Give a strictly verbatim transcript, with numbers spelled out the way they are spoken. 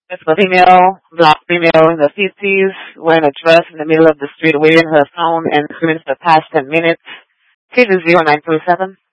It's a female, black female in the fifties, wearing a dress in the middle of the street, waving her phone and screaming for the past ten minutes. Case is zero nine two seven.